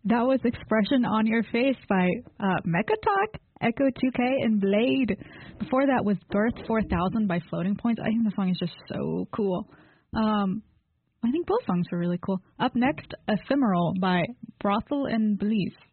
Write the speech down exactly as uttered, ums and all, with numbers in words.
That was Expression on Your Face by uh, Mechatalk, Echo two K, and Blade. Before that was Birth four thousand by Floating Points. I think the song is just so cool. Um, I think both songs were really cool. Up next, Ephemeral by Brothel and Belief.